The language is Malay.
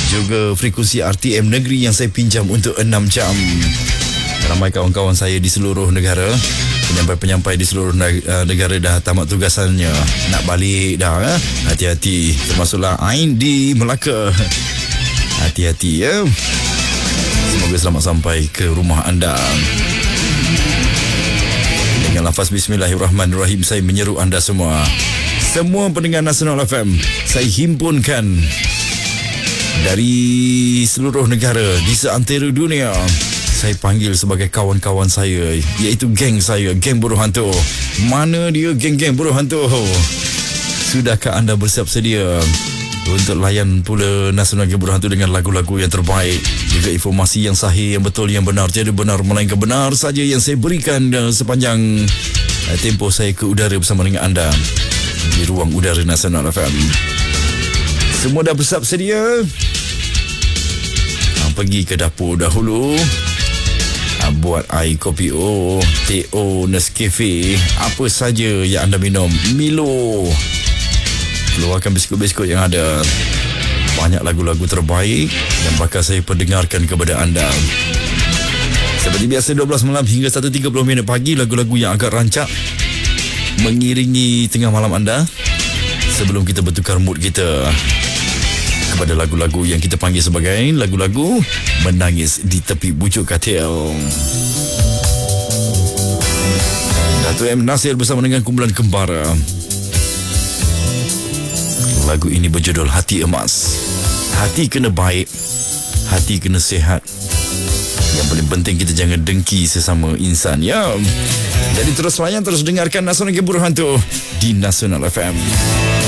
juga frekuensi RTM Negeri yang saya pinjam untuk 6 jam. Ramai kawan-kawan saya di seluruh negara, penyampai-penyampai di seluruh negara dah tamat tugasannya, nak balik dah. Hati-hati, termasuklah Ain di Melaka. Hati-hati ya. Semoga selamat sampai ke rumah anda. Dengan lafaz Bismillahirrahmanirrahim, saya menyeru anda semua pendengar Nasional FM, saya himpunkan dari seluruh negara di seantero dunia. Saya panggil sebagai kawan-kawan saya, iaitu geng saya, geng Buruh Hantu. Mana dia geng-geng Buruh Hantu? Sudahkah anda bersiap sedia untuk layan pula Nasional Geng Buruh Hantu dengan lagu-lagu yang terbaik, juga informasi yang sahih, yang betul, yang benar, tiada benar melainkan benar saja yang saya berikan sepanjang tempoh saya ke udara bersama dengan anda di ruang udara Nasional FM. Semua dah bersiap sedia? Pergi ke dapur dahulu, buat air kopi O, teh O, Nescafe, apa saja yang anda minum. Milo, keluarkan biskut-biskut yang ada. Banyak lagu-lagu terbaik yang bakal saya perdengarkan kepada anda. Seperti biasa 12 malam hingga 1.30 pagi, lagu-lagu yang agak rancak mengiringi tengah malam anda sebelum kita bertukar mood kita kepada lagu-lagu yang kita panggil sebagai lagu-lagu menangis di tepi bujuk katil. Dato' M. Nasir bersama dengan kumpulan Kembara. Lagu ini berjudul Hati Emas. Hati kena baik, hati kena sihat. Yang paling penting kita jangan dengki sesama insan, ya. Jadi terus layan, terus dengarkan Nasional Geng Buruh Hantu di Nasional FM.